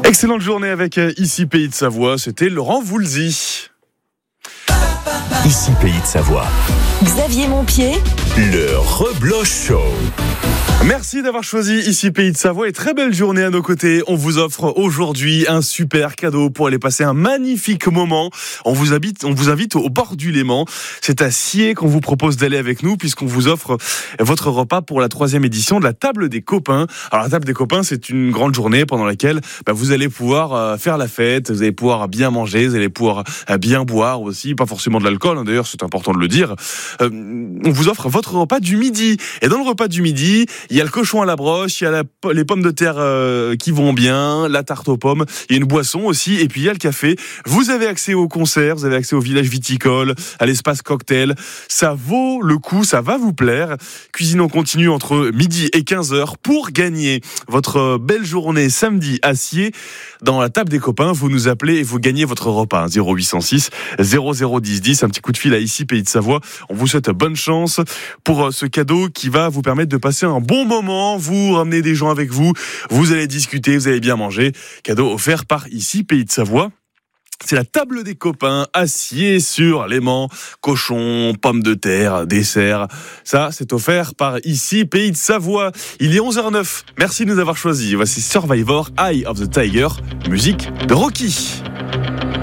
Excellente journée avec Ici Pays de Savoie, c'était Laurent Voulzy. Ici Pays de Savoie. Xavier Montpied, Le Rebloche Show. Merci d'avoir choisi Ici Pays de Savoie et très belle journée à nos côtés. On vous offre aujourd'hui un super cadeau pour aller passer un magnifique moment. On vous invite au bord du Léman. C'est à Sciez qu'on vous propose d'aller avec nous puisqu'on vous offre votre repas pour la 3e édition de la Table des Copains. Alors la Table des Copains, c'est une grande journée pendant laquelle vous allez pouvoir faire la fête, vous allez pouvoir bien manger, vous allez pouvoir bien boire aussi, pas forcément de l'alcool, d'ailleurs c'est important de le dire. On vous offre votre repas du midi. Et dans le repas du midi, il y a le cochon à la broche, il y a les pommes de terre qui vont bien, la tarte aux pommes, il y a une boisson aussi, et puis il y a le café. Vous avez accès au concert, vous avez accès au village viticole, à l'espace cocktail. Ça vaut le coup, ça va vous plaire. Cuisine en continu entre midi et 15h pour gagner votre belle journée samedi à Sciez. Dans la Table des Copains, vous nous appelez et vous gagnez votre repas. 0806 0010 10, un petit coup de fil à Ici Pays de Savoie. On vous souhaite bonne chance pour ce cadeau qui va vous permettre de passer un bon moment. Vous ramenez des gens avec vous, vous allez discuter, vous allez bien manger. Cadeau offert par Ici Pays de Savoie. C'est la Table des Copains à Sciez sur Léman, cochon, pommes de terre, dessert. Ça, c'est offert par Ici Pays de Savoie. Il est 11h09. Merci de nous avoir choisis. Voici Survivor, Eye of the Tiger, musique de Rocky.